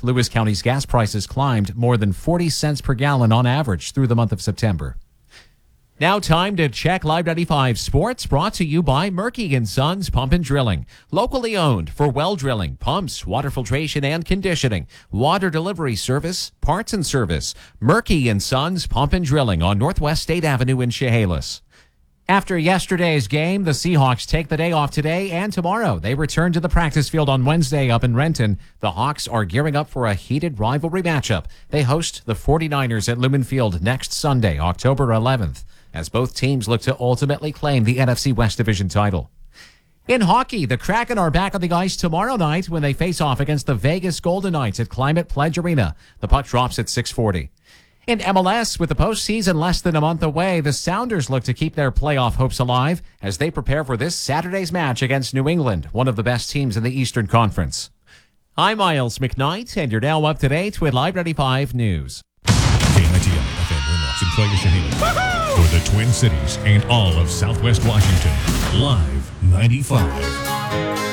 week, Lewis County's gas prices climbed more than 40 cents per gallon on average through the month of September. Now time to check Live 95 Sports, brought to you by Murky & Sons Pump and Drilling. Locally owned for well drilling, pumps, water filtration and conditioning, water delivery service, parts and service. Murky & Sons Pump and Drilling on Northwest State Avenue in Chehalis. After yesterday's game, the Seahawks take the day off today and tomorrow. They return to the practice field on Wednesday up in Renton. The Hawks are gearing up for a heated rivalry matchup. They host the 49ers at Lumen Field next Sunday, October 11th. As both teams look to ultimately claim the NFC West Division title. In hockey, the Kraken are back on the ice tomorrow night when they face off against the Vegas Golden Knights at Climate Pledge Arena. The puck drops at 6:40. In MLS, with the postseason less than a month away, the Sounders look to keep their playoff hopes alive as they prepare for this Saturday's match against New England, one of the best teams in the Eastern Conference. I'm Miles McKnight, and you're now up to date with Live 95 News. KITL FM Winlock and Clay Shaheen. For the Twin Cities and all of Southwest Washington, Live 95.